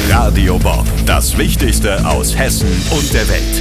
Radio Bob, das Wichtigste aus Hessen und der Welt.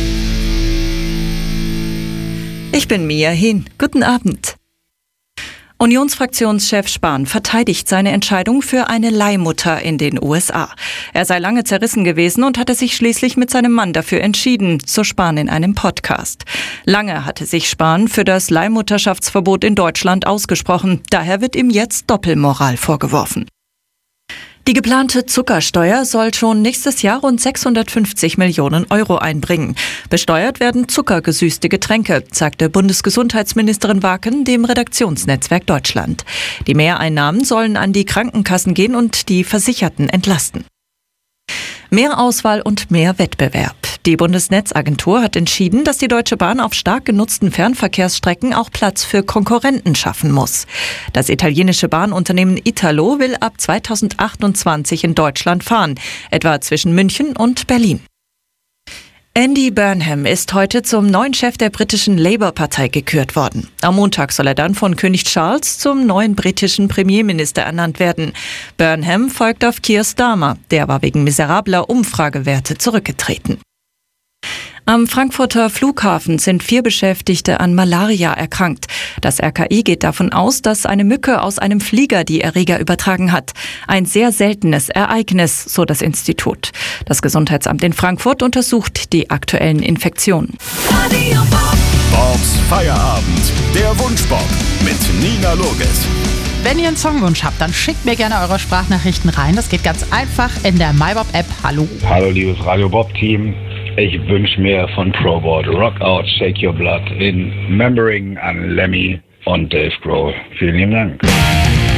Ich bin Mia Hin. Guten Abend. Unionsfraktionschef Spahn verteidigt seine Entscheidung für eine Leihmutter in den USA. Er sei lange zerrissen gewesen und hatte sich schließlich mit seinem Mann dafür entschieden, so Spahn in einem Podcast. Lange hatte sich Spahn für das Leihmutterschaftsverbot in Deutschland ausgesprochen. Daher wird ihm jetzt Doppelmoral vorgeworfen. Die geplante Zuckersteuer soll schon nächstes Jahr rund 650 Millionen Euro einbringen. Besteuert werden zuckergesüßte Getränke, sagte Bundesgesundheitsministerin Waken dem Redaktionsnetzwerk Deutschland. Die Mehreinnahmen sollen an die Krankenkassen gehen und die Versicherten entlasten. Mehr Auswahl und mehr Wettbewerb. Die Bundesnetzagentur hat entschieden, dass die Deutsche Bahn auf stark genutzten Fernverkehrsstrecken auch Platz für Konkurrenten schaffen muss. Das italienische Bahnunternehmen Italo will ab 2028 in Deutschland fahren, etwa zwischen München und Berlin. Andy Burnham ist heute zum neuen Chef der britischen Labour-Partei gekürt worden. Am Montag soll er dann von König Charles zum neuen britischen Premierminister ernannt werden. Burnham folgt auf Keir Starmer, der war wegen miserabler Umfragewerte zurückgetreten. Am Frankfurter Flughafen sind 4 Beschäftigte an Malaria erkrankt. Das RKI geht davon aus, dass eine Mücke aus einem Flieger die Erreger übertragen hat. Ein sehr seltenes Ereignis, so das Institut. Das Gesundheitsamt in Frankfurt untersucht die aktuellen Infektionen. Bobs Feierabend, der Wunschbob mit Nina Loges. Wenn ihr einen Songwunsch habt, dann schickt mir gerne eure Sprachnachrichten rein. Das geht ganz einfach in der MyBob-App. Hallo. Hallo liebes Radio Bob-Team. Ich wünsche mir von Probot Rock Out, Shake Your Blood in Remembering an Lemmy und Dave Grohl. Vielen lieben Dank.